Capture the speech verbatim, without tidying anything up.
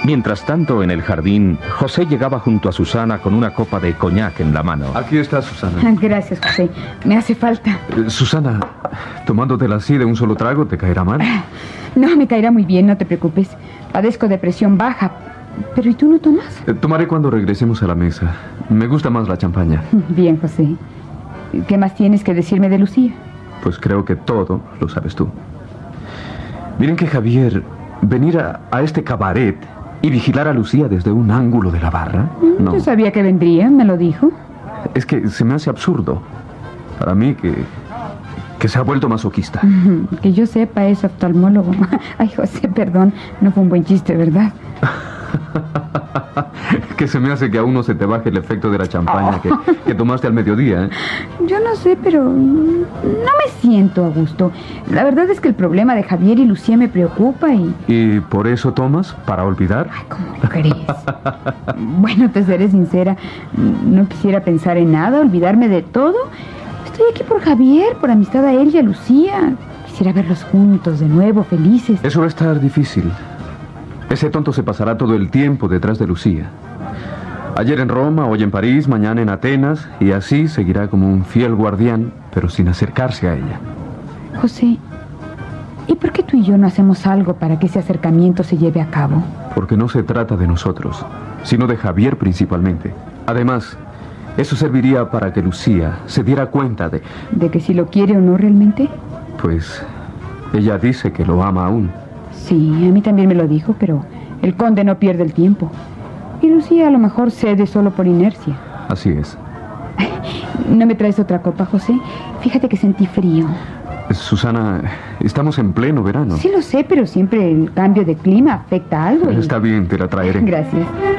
Mientras tanto, en el jardín, José llegaba junto a Susana con una copa de coñac en la mano. Aquí está, Susana. Gracias, José. Me hace falta. Eh, Susana, tomándotela así de un solo trago, ¿te caerá mal? No, me caerá muy bien, no te preocupes. Padezco de presión baja. ¿Pero y tú no tomas? Eh, tomaré cuando regresemos a la mesa. Me gusta más la champaña. Bien, José. ¿Qué más tienes que decirme de Lucía? Pues creo que todo lo sabes tú. Miren que Javier, venir a, a este cabaret y vigilar a Lucía desde un ángulo de la barra, no. Yo sabía que vendría, me lo dijo. Es que se me hace absurdo. Para mí que, que se ha vuelto masoquista. Que yo sepa, es oftalmólogo. Ay, José, perdón, no fue un buen chiste, ¿verdad? Que se me hace que aún no se te baje el efecto de la champaña oh. que, que tomaste al mediodía, ¿eh? Yo no sé, pero no me siento a gusto. La verdad es que el problema de Javier y Lucía me preocupa y... ¿Y por eso tomas? ¿Para olvidar? Ay, ¿cómo crees? Bueno, te seré sincera. No quisiera pensar en nada, olvidarme de todo. Estoy aquí por Javier, por amistad a él y a Lucía. Quisiera verlos juntos de nuevo, felices. Eso va a estar difícil. Ese tonto se pasará todo el tiempo detrás de Lucía. Ayer en Roma, hoy en París, mañana en Atenas, y así seguirá como un fiel guardián, pero sin acercarse a ella. José, ¿y por qué tú y yo no hacemos algo para que ese acercamiento se lleve a cabo? Porque no se trata de nosotros, sino de Javier principalmente. Además, eso serviría para que Lucía se diera cuenta de... ¿De que si lo quiere o no realmente? Pues ella dice que lo ama aún. Sí, a mí también me lo dijo, pero el conde no pierde el tiempo. Y Lucía a lo mejor cede solo por inercia. Así es. ¿No me traes otra copa, José? Fíjate que sentí frío. Susana, estamos en pleno verano. Sí lo sé, pero siempre el cambio de clima afecta algo. Y... Está bien, te la traeré. Gracias.